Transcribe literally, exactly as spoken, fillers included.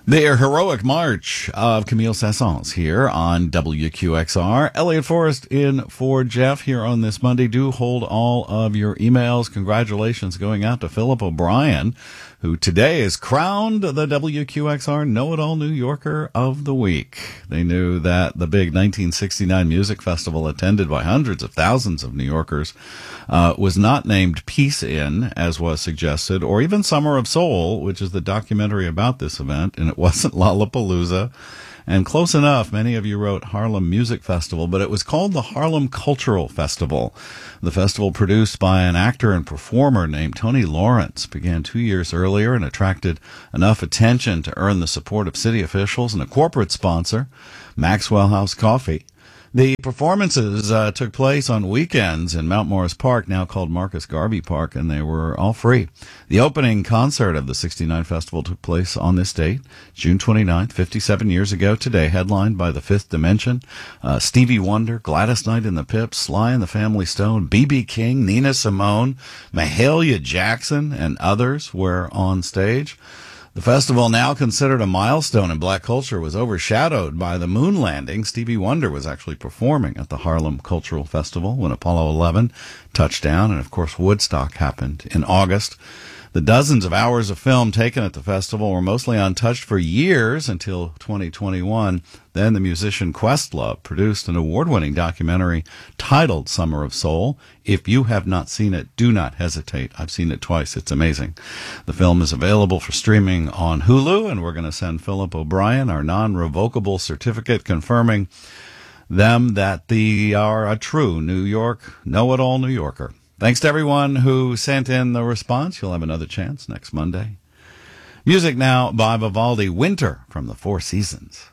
The heroic march of Camille Saint-Saëns here on W Q X R. Elliot Forrest in for Jeff here on this Monday. Do hold all of your emails. Congratulations going out to Philip O'Brien, who today is crowned the W Q X R Know-It-All New Yorker of the Week. They knew that the big nineteen sixty-nine music festival attended by hundreds of thousands of New Yorkers uh, was not named Peace In, as was suggested, or even Summer of Soul, which is the documentary about this event, and it wasn't Lollapalooza. And close enough, many of you wrote Harlem Music Festival, but it was called the Harlem Cultural Festival. The festival, produced by an actor and performer named Tony Lawrence, began two years earlier and attracted enough attention to earn the support of city officials and a corporate sponsor, Maxwell House Coffee. The performances uh, took place on weekends in Mount Morris Park, now called Marcus Garvey Park, and they were all free. The opening concert of the sixty-nine festival took place on this date, June twenty-ninth, fifty-seven years ago today, headlined by the Fifth Dimension, uh, Stevie Wonder, Gladys Knight and the Pips, Sly and the Family Stone, B B King, Nina Simone, Mahalia Jackson, and others were on stage. The festival, now considered a milestone in black culture, was overshadowed by the moon landing. Stevie Wonder was actually performing at the Harlem Cultural Festival when Apollo eleven touched down, and of course Woodstock happened in August. The dozens of hours of film taken at the festival were mostly untouched for years until twenty twenty-one. Then the musician Questlove produced an award-winning documentary titled Summer of Soul. If you have not seen it, do not hesitate. I've seen it twice. It's amazing. The film is available for streaming on Hulu, and we're going to send Philip O'Brien our non-revocable certificate confirming them that they are a true New York, know-it-all New Yorker. Thanks to everyone who sent in the response. You'll have another chance next Monday. Music now by Vivaldi, Winter from the Four Seasons.